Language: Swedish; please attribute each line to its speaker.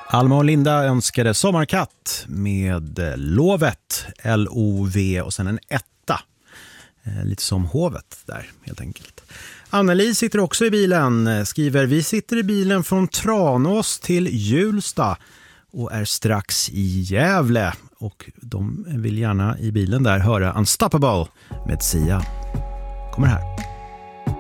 Speaker 1: Alma och Linda önskade Sommarkatt med Lovet, L-O-V och sen en etta. Lite som hovet där helt enkelt. Anneli sitter också i bilen, skriver: vi sitter i bilen från Tranås till Hjulsta och är strax i Gävle. Och de vill gärna i bilen där höra Unstoppable med Sia. Kommer här.